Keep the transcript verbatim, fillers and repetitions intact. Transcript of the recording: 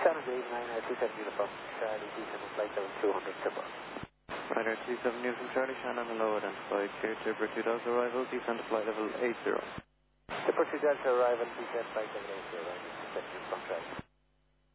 Channel eight nine two seven from Charlie two seven flight level two hundred triple. Rider two seven News from Charlie Shannon, hello, identified clear Tripper two Delta arrival, descend to flight level eight zero. Tripper two Delta arrival, descend flight level eight zero, from Charlie.